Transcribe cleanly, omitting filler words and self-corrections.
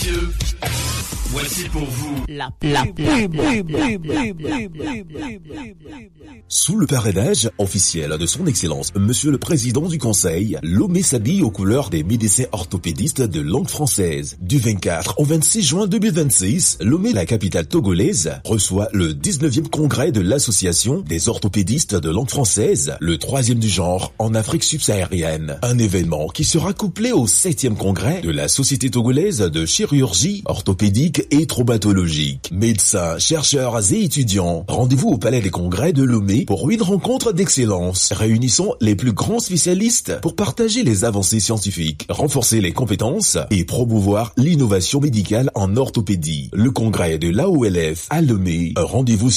messieurs, voici pour vous la Sous le parrainage officiel de son Excellence, Monsieur le Président du Conseil, Lomé s'habille aux couleurs des médecins orthopédistes de langue française. Du 24 au 26 juin 2026, Lomé, la capitale togolaise, reçoit le 19e congrès de l'Association des orthopédistes de langue française, le 3e du genre en Afrique subsaharienne. Un événement qui sera couplé au 7e congrès de la Société togolaise de chirurgie orthopédique et traumatologique. Médecins, chercheurs et étudiants, rendez-vous au Palais des Congrès de Lomé pour une rencontre d'excellence. Réunissons les plus grands spécialistes pour partager les avancées scientifiques, renforcer les compétences et promouvoir l'innovation médicale en orthopédie. Le congrès de l'AOLF à Lomé, un rendez-vous